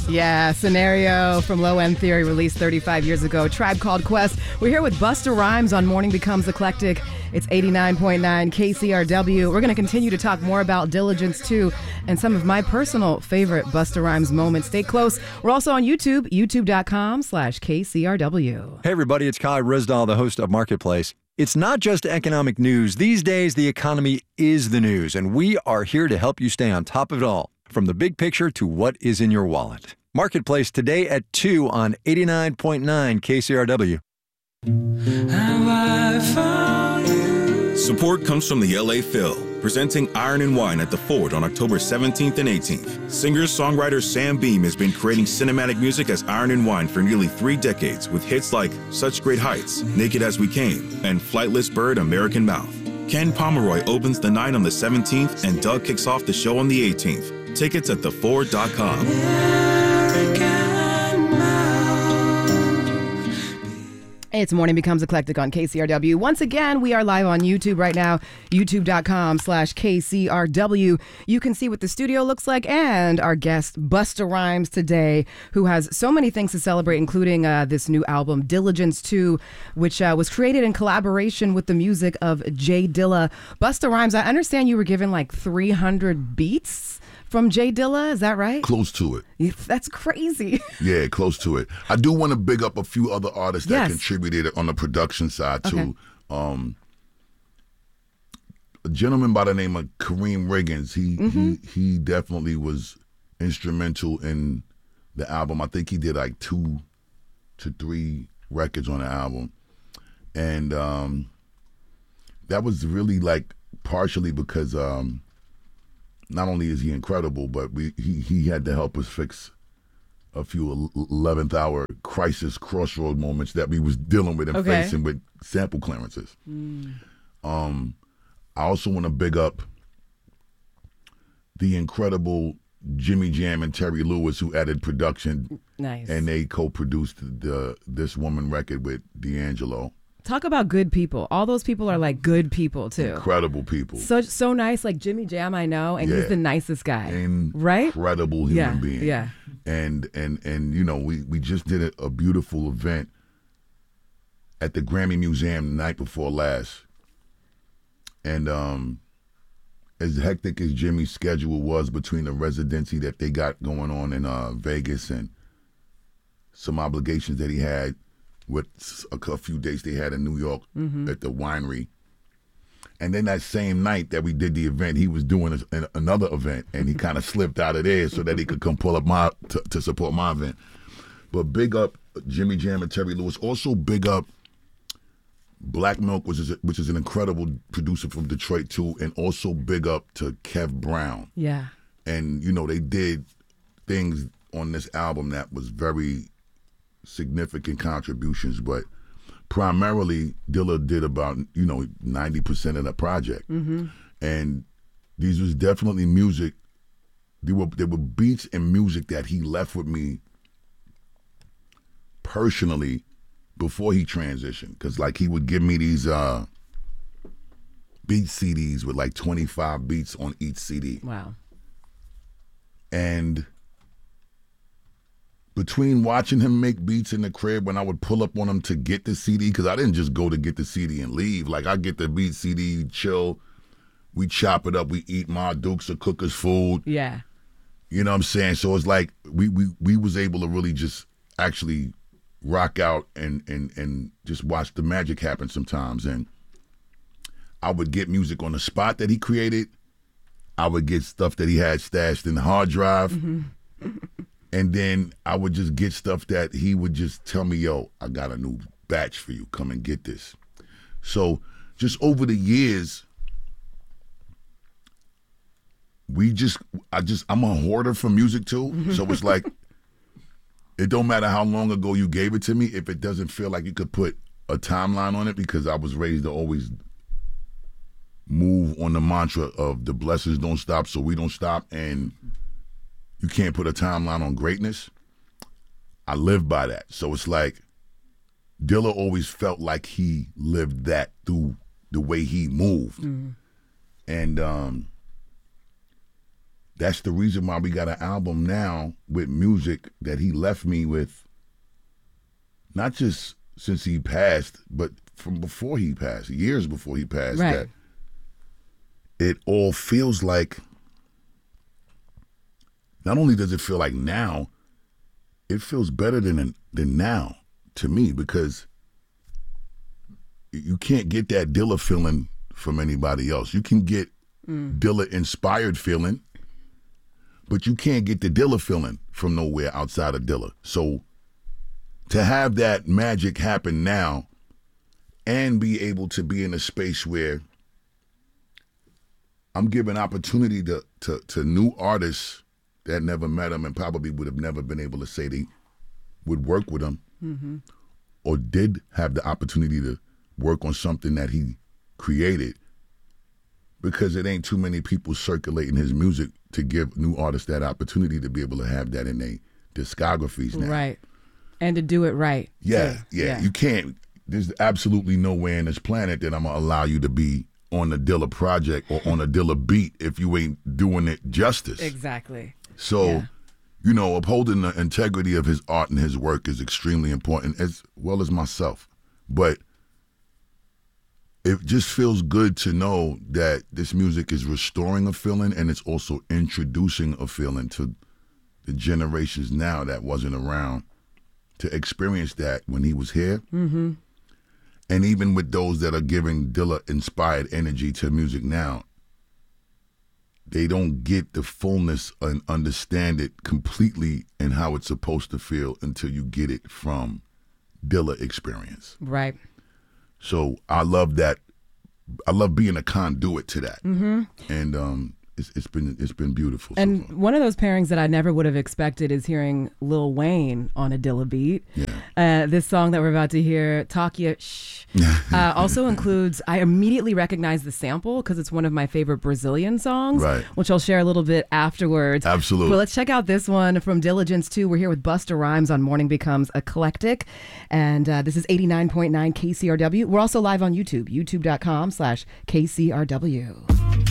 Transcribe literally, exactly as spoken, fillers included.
Yeah, Scenario from Low End Theory, released thirty-five years ago. Tribe Called Quest. We're here with Busta Rhymes on Morning Becomes Eclectic. It's eighty-nine point nine K C R W. We're going to continue to talk more about Diligence two and some of my personal favorite Busta Rhymes moments. Stay close. We're also on YouTube, youtube.com slash KCRW. Hey, everybody, it's Kai Rizdal, the host of Marketplace. It's not just economic news. These days, the economy is the news, and we are here to help you stay on top of it all, from the big picture to what is in your wallet. Marketplace today at two on eighty-nine point nine K C R W. Support comes from the L A Phil, presenting Iron and Wine at the Ford on October seventeenth and eighteenth. Singer-songwriter Sam Beam has been creating cinematic music as Iron and Wine for nearly three decades, with hits like Such Great Heights, Naked As We Came, and Flightless Bird, American Mouth. Ken Pomeroy opens the night on the seventeenth, and Doug kicks off the show on the eighteenth. Tickets at the ford dot com. It's Morning Becomes Eclectic on K C R W. Once again, we are live on YouTube right now, youtube.com slash KCRW. You can see what the studio looks like and our guest, Busta Rhymes, today, who has so many things to celebrate, including uh, this new album, Diligence two, which uh, was created in collaboration with the music of Jay Dilla. Busta Rhymes, I understand you were given like three hundred beats from Jay Dilla, is that right? Close to it. That's crazy. Yeah, close to it. I do want to big up a few other artists that Yes. contributed on the production side, too. Okay. Um, a gentleman by the name of Kareem Riggins, he, Mm-hmm. he he definitely was instrumental in the album. I think he did like two to three records on the album. And um, that was really like partially because... Um, not only is he incredible, but we he, he had to help us fix a few eleventh hour crisis crossroad moments that we was dealing with and Okay. facing with sample clearances. Mm. Um, I also want to big up the incredible Jimmy Jam and Terry Lewis, who added production, Nice. and they co-produced the This Woman record with D'Angelo. Talk about good people. All those people are like good people too. Incredible people. So so nice. Like Jimmy Jam, I know, and Yeah. he's the nicest guy, right? Incredible human Yeah, being. yeah. And and and you know, we we just did a, a beautiful event at the Grammy Museum the night before last. And um as hectic as Jimmy's schedule was between the residency that they got going on in uh, Vegas and some obligations that he had with a, a few dates they had in New York Mm-hmm. at the winery. And then that same night that we did the event, he was doing a, an, another event, and he kind of slipped out of there so that he could come pull up my to, to support my event. But big up Jimmy Jam and Terry Lewis. Also big up Black Milk, which is a, which is an incredible producer from Detroit too, and also big up to Kev Brown. Yeah. And you know, they did things on this album that was very significant contributions, but primarily Dilla did about, you know, ninety percent of the project. Mm-hmm. And these was definitely music. There were there were beats and music that he left with me personally before he transitioned. Because like he would give me these uh, beat C Ds with like twenty-five beats on each C D. Wow. And between watching him make beats in the crib, when I would pull up on him to get the C D, because I didn't just go to get the C D and leave. Like, I get the beat C D, chill, we chop it up, we eat Ma Dukes or Cooker's food. Yeah. You know what I'm saying? So it's like we we we was able to really just actually rock out and and and just watch the magic happen sometimes. And I would get music on the spot that he created. I would get stuff that he had stashed in the hard drive. Mm-hmm. And then I would just get stuff that he would just tell me, yo, I got a new batch for you. Come and get this. So just over the years, we just, I just, I'm a hoarder for music too. So it's like, it don't matter how long ago you gave it to me if it doesn't feel like you could put a timeline on it, because I was raised to always move on the mantra of the blessings don't stop, so we don't stop, and you can't put a timeline on greatness. I live by that. So it's like Dilla always felt like he lived that through the way he moved. Mm-hmm. And um, that's the reason why we got an album now with music that he left me with, not just since he passed, but from before he passed, years before he passed, right. that it all feels like, not only does it feel like now, it feels better than than now to me, because you can't get that Dilla feeling from anybody else. You can get mm. Dilla inspired feeling, but you can't get the Dilla feeling from nowhere outside of Dilla. So to have that magic happen now and be able to be in a space where I'm giving opportunity to, to, to new artists that never met him and probably would have never been able to say they would work with him, mm-hmm. or did have the opportunity to work on something that he created, because it ain't too many people circulating his music to give new artists that opportunity to be able to have that in their discographies now. Right. And to do it right. Yeah, yeah, yeah. You can't, there's absolutely nowhere in this planet that I'm going to allow you to be on a Dilla project or on a Dilla beat if you ain't doing it justice. Exactly. So, yeah. you know, upholding the integrity of his art and his work is extremely important, as well as myself. But it just feels good to know that this music is restoring a feeling, and it's also introducing a feeling to the generations now that wasn't around to experience that when he was here. Mm-hmm. And even with those that are giving Dilla-inspired energy to music now, they don't get the fullness and understand it completely and how it's supposed to feel until you get it from Dilla experience. Right. So I love that. I love being a conduit to that. Mm-hmm. And um, it's, it's been it's been beautiful. And so far. one of those pairings that I never would have expected is hearing Lil Wayne on a Dilla beat. Yeah. Uh, this song that we're about to hear, Talk Ya Shh, uh, also includes, I immediately recognize the sample because it's one of my favorite Brazilian songs, right. which I'll share a little bit afterwards. Absolutely. But let's check out this one from Diligence two. We're here with Busta Rhymes on Morning Becomes Eclectic. And uh, this is eighty-nine point nine K C R W. We're also live on YouTube, youtube.com slash KCRW.